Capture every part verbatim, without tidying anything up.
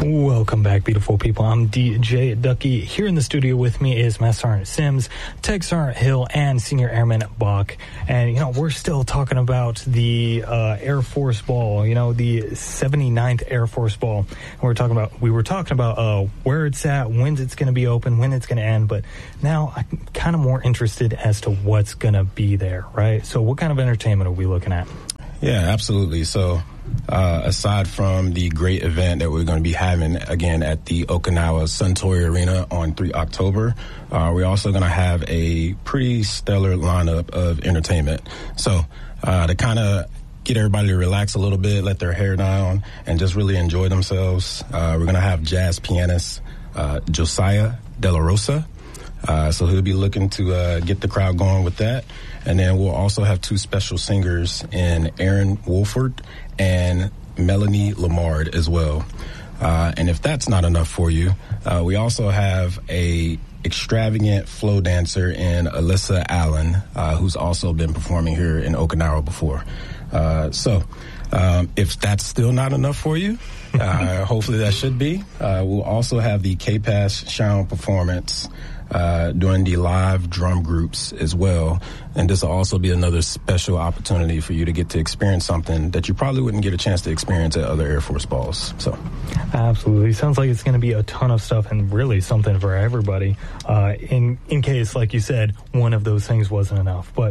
Welcome back, beautiful people. I'm D J Ducky. Here in the studio with me is Master Sergeant Sims, Tech Sergeant Hill, and Senior Airman Bach. And, you know, we're still talking about the uh, Air Force Ball, you know, the seventy-ninth Air Force Ball. And we're talking about, we were talking about uh, where it's at, when it's going to be open, when it's going to end. But now I'm kind of more interested as to what's going to be there, right? So what kind of entertainment are we looking at? Yeah, absolutely. So uh, aside from the great event that we're going to be having again at the Okinawa Suntory Arena on the third of October, uh, we're also going to have a pretty stellar lineup of entertainment. So uh, to kind of get everybody to relax a little bit, let their hair down, and just really enjoy themselves, uh, we're going to have jazz pianist uh, Josiah De La Rosa. Uh, so he'll be looking to uh, get the crowd going with that. And then we'll also have two special singers in Aaron Wolford and Melanie Lamard as well. Uh, and if that's not enough for you, uh, we also have a extravagant flow dancer in Alyssa Allen, uh, who's also been performing here in Okinawa before. Uh, so um, if that's still not enough for you, uh, hopefully that should be. Uh, we'll also have the K-Pass Sound performance Uh, during the live drum groups as well. And this will also be another special opportunity for you to get to experience something that you probably wouldn't get a chance to experience at other Air Force balls. So, absolutely. Sounds like it's going to be a ton of stuff and really something for everybody. Uh, in, in case, like you said, one of those things wasn't enough. But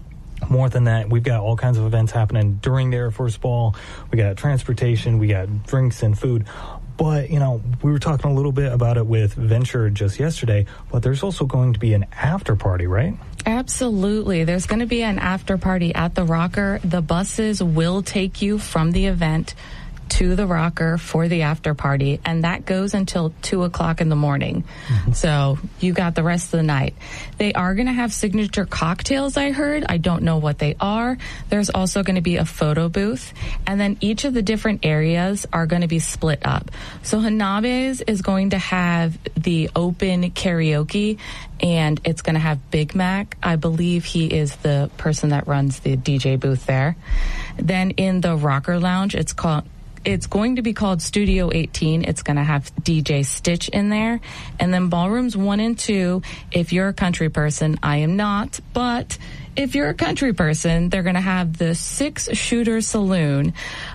more than that, we've got all kinds of events happening during the Air Force Ball. We got transportation, we got drinks and food. But, you know, we were talking a little bit about it with Venture just yesterday, but there's also going to be an after party, right? Absolutely. There's going to be an after party at the Rocker. The buses will take you from the event to the Rocker for the after party, and that goes until two o'clock in the morning. Mm-hmm. So you got the rest of the night. They are going to have signature cocktails, I heard. I don't know what they are. There's also going to be a photo booth, and then each of the different areas are going to be split up. So Hanabe's is going to have the open karaoke, and it's going to have Big Mac. I believe he is the person that runs the D J booth there. Then in the Rocker Lounge, it's called It's going to be called Studio eighteen. It's going to have D J Stitch in there. And then ballrooms one and two, if you're a country person, I am not, but if you're a country person, they're going to have the Six Shooter Saloon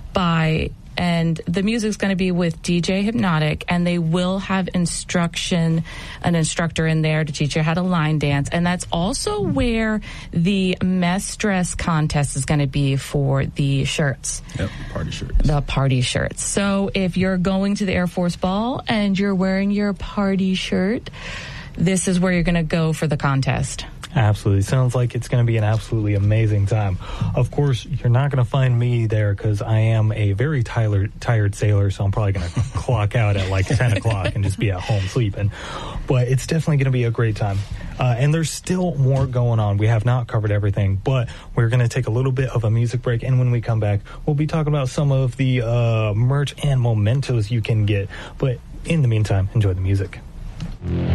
by, and the music's going to be with D J Hypnotic, and they will have instruction, an instructor in there to teach you how to line dance. And that's also where the mess dress contest is going to be for the shirts. Yep, party shirts. The party shirts. So if you're going to the Air Force Ball and you're wearing your party shirt, this is where you're going to go for the contest. Absolutely. Sounds like it's going to be an absolutely amazing time. Of course, you're not going to find me there because I am a very tired, tired sailor, so I'm probably going to clock out at like ten o'clock and just be at home sleeping. But it's definitely going to be a great time. Uh, and there's still more going on. We have not covered everything, but we're going to take a little bit of a music break. And when we come back, we'll be talking about some of the uh, merch and mementos you can get. But in the meantime, enjoy the music.